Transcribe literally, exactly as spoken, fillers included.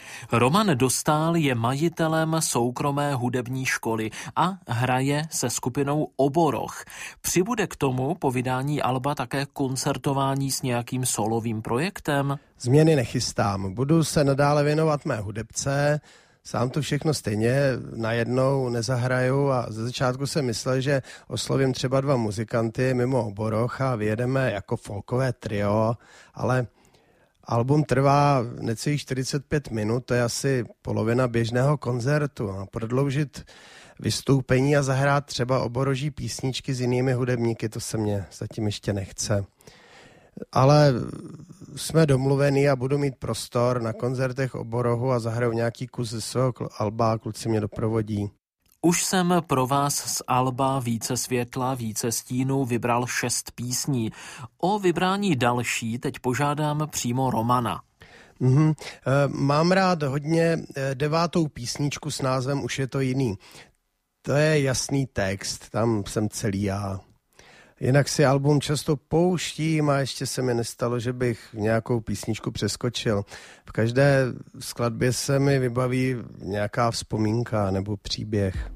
Roman Dostál je majitelem soukromé hudební školy a hraje se skupinou Oboroch. Přibude k tomu po vydání alba také koncertování s nějakým solovým projektem? Změny nechystám. Budu se nadále věnovat mé hudebce. Sám to všechno stejně najednou nezahraju a ze začátku jsem myslel, že oslovím třeba dva muzikanty mimo Oboroch a vyjedeme jako folkové trio, ale album trvá necelých čtyřicet pět minut, to je asi polovina běžného koncertu. A prodloužit vystoupení a zahrát třeba oboroží písničky s jinými hudebníky, to se mně zatím ještě nechce. Ale jsme domluvení a budu mít prostor na koncertech Oborohu a zahraju nějaký kus ze svého alba, kluci mě doprovodí. Už jsem pro vás z alba Více světla, více stínů vybral šest písní. O vybrání další teď požádám přímo Romana. Mm-hmm. Mám rád hodně devátou písničku s názvem Už je to jiný. To je jasný text, tam jsem celý já. Jinak si album často pouštím a ještě se mi nestalo, že bych nějakou písničku přeskočil. V každé skladbě se mi vybaví nějaká vzpomínka nebo příběh.